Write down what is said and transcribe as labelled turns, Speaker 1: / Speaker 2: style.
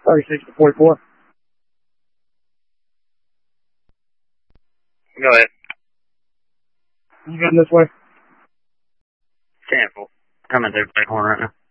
Speaker 1: 36 to 44.
Speaker 2: Go ahead.
Speaker 1: You going this way?
Speaker 2: Careful. Coming through Bighorn right now.